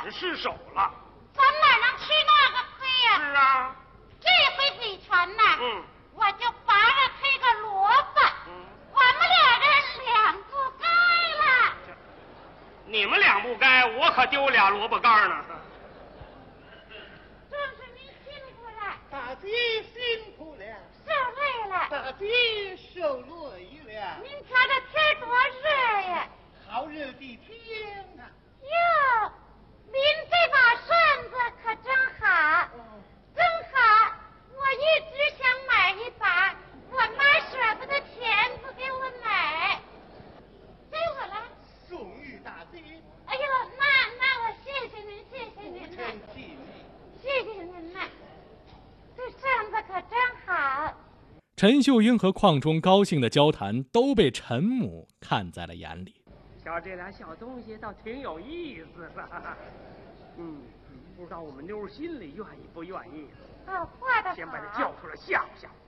是失手了。 咱哪能吃那个亏呀？ 是啊， 这回比拳呐，我就拔了他个萝卜，我们俩人两不该了。 你们俩不该，我可丢俩萝卜干呢。 壮士您辛苦了， 大姐辛苦了， 受累了， 大姐受累了。 您瞧这天多热呀！ 好热的天呐！ 哟，您这把扇子可真好，真好！我一直想买一把，我妈舍不得钱不给我买，给我了。 送与大姐。 哎呦，那我谢谢您，谢谢您呐，谢谢您呐，这扇子可真好。 陈秀英和邝忠高兴的交谈都被陈母看在了眼里。 瞧这俩小东西倒挺有意思的，不知道我们妞心里愿意不愿意。 哦，画的好。 先把他叫出来吓唬吓唬。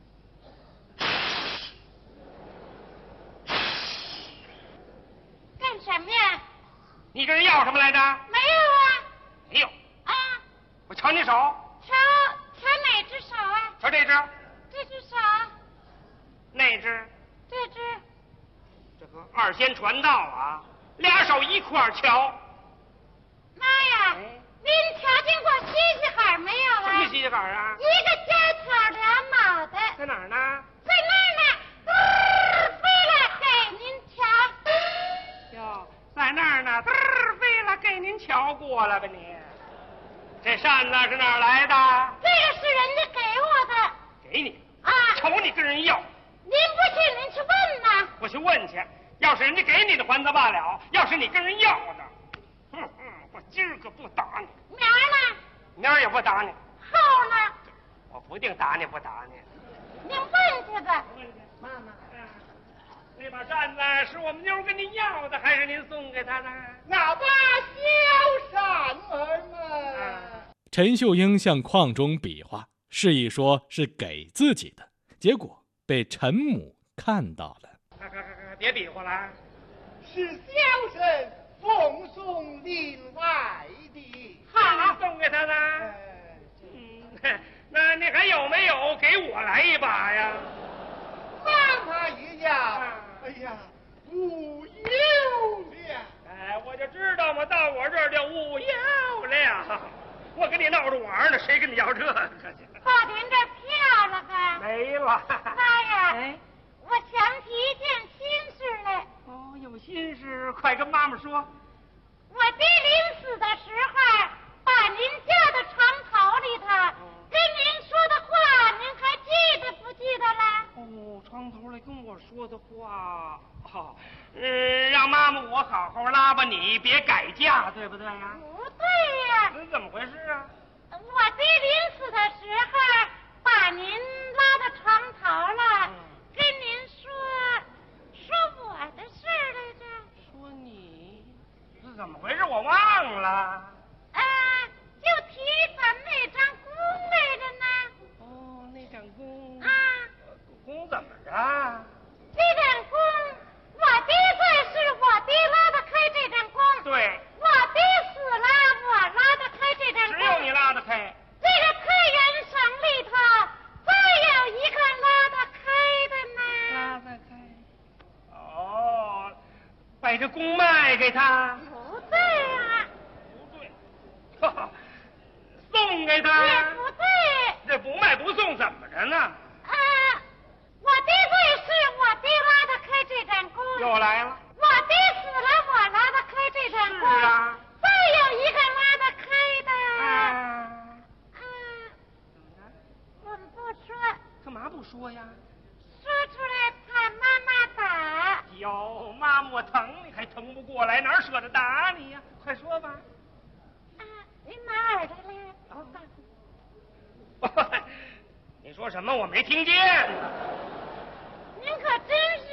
干什么呀？ 你跟人要什么来着？ 没有啊。 没有。 啊。 我瞧你手。 瞧哪只手啊？ 瞧这只。 这只手。 那只。 这只。 这个二仙传道啊，俩手一块瞧。 妈呀！您瞧见过西西海没有啊？ 什么西西海啊？ 一个尖挑俩卯的。 在哪儿呢？ 在那儿呢，飞了给您瞧。 哟，在那儿呢，飞了给您瞧过了吧你？这扇子是哪儿来的？ 这个是人家给我的。 给你啊？ 瞅你跟人要。 您不信您去问呐。 我去问去，要是人家给你的还则罢了，要是你跟人要的，我今儿可不打你。 明儿呢？ 明儿也不打你。 后呢？ 我不定打你不打你。 您问去吧。 妈妈， 那把扇子是我们妞跟您要的，还是您送给她的？ 那把小扇儿嘛。 陈秀英向邝忠比划，示意说是给自己的，结果被陈母看到了。 别比划了， 是小生奉送另外的。 好，送给他的。那你还有没有给我来一把呀？ 妈妈一样。哎呀，无有了。 哎，我就知道嘛，到我这儿就无有了。我跟你闹着玩呢，谁跟你要这个去？ 报您这票了吧？ 没了。 妈呀！我想起一件心事来。 哦，有心事，快跟妈妈说。 我爹临死的时候，把您叫到床头里头，跟您说的话，您还记得不记得了？ 哦，床头里跟我说的话，让妈妈我好好拉吧你，别改嫁，对不对呀？ 不对呀。 怎么回事啊？ 我爹临死的时候，把您拉到床头了，跟您说我的事儿来着。 说你是怎么回事？我忘了。 就提咱们那张弓来着呢。 哦，那张弓。弓怎么着？ 这张弓，我爹在世，我爹拉得开这张弓。 对。 我爹死了，我拉得开这张弓。 只有你拉得开。 这个太原省里头，再有一个拉得开的呢。 拉得开。哦，把这弓卖给他。 不对啊。 不对。送给他。 也不对。 这不卖不送怎么着呢？ 我爹在世，我爹拉得开这张弓。 又来了。 我爹死了，我拉得开这张弓。 是啊。 再有一个拉得开的。我们不说。 干嘛不说呀？ 说出来怕妈妈打。 哟，妈妈我疼你还疼不过来，哪舍得打你呀？快说吧。 您拿耳朵来。 你说什么？我没听见。 您可真